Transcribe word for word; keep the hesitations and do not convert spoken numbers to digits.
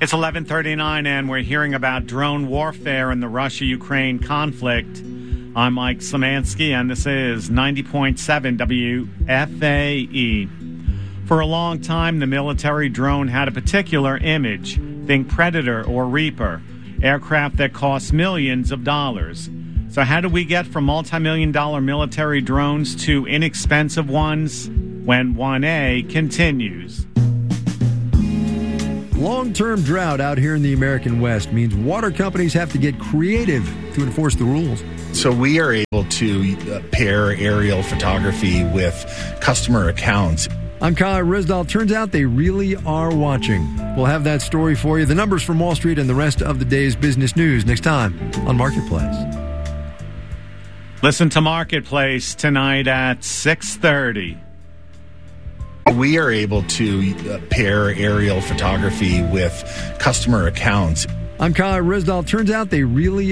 It's eleven thirty-nine, and we're hearing about drone warfare in the Russia-Ukraine conflict. I'm Mike Szymanski, and this is ninety point seven W F A E. For a long time, the military drone had a particular image. Think Predator or Reaper, aircraft that cost millions of dollars. So how do we get from multi-million dollar military drones to inexpensive ones? When one A continues. Long-term drought out here in the American West means water companies have to get creative to enforce the rules. So we are able to pair aerial photography with customer accounts. I'm Kyle Risdall. Turns out they really are watching. We'll have that story for you. The numbers from Wall Street and the rest of the day's business news next time on Marketplace. Listen to Marketplace tonight at six thirty. We are able to pair aerial photography with customer accounts. I'm Kyle Risdall. Turns out they really